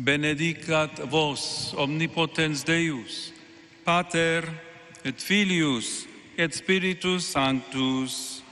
benedicat vos omnipotens Deus, Pater et Filius et Spiritus Sanctus.